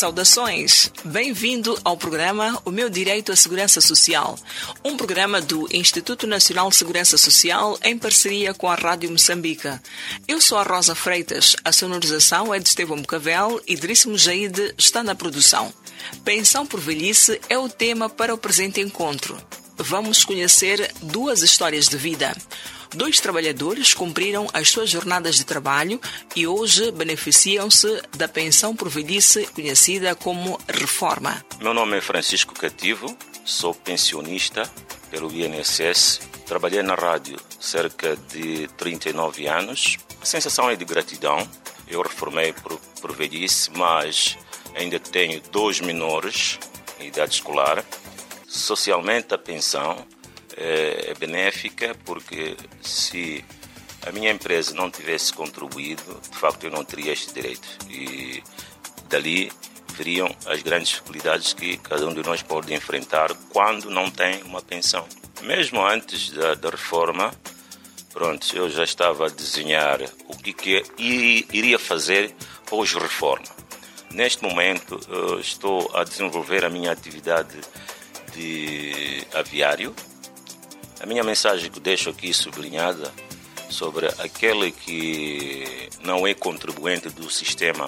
Saudações! Bem-vindo ao programa O Meu Direito à Segurança Social, um programa do Instituto Nacional de Segurança Social em parceria com a Rádio Moçambique. Eu sou a Rosa Freitas, a sonorização é de Estevão Mocavel e Idríssimo Jaide está na produção. Pensão por velhice é o tema para o presente encontro. Vamos conhecer duas histórias de vida. 2 trabalhadores cumpriram as suas jornadas de trabalho e hoje beneficiam-se da pensão por velhice, conhecida como reforma. Meu nome é Francisco Cativo, sou pensionista pelo INSS. Trabalhei na rádio cerca de 39 anos. A sensação é de gratidão. Eu reformei por velhice, mas ainda tenho 2 menores em idade escolar. Socialmente, a pensão é benéfica porque se a minha empresa não tivesse contribuído, de facto eu não teria este direito. E dali viriam as grandes dificuldades que cada um de nós pode enfrentar quando não tem uma pensão. Mesmo antes da reforma, eu já estava a desenhar o que iria fazer pós-reforma. Neste momento, estou a desenvolver a minha atividade de aviário. A minha mensagem que deixo aqui sublinhada sobre aquele que não é contribuinte do sistema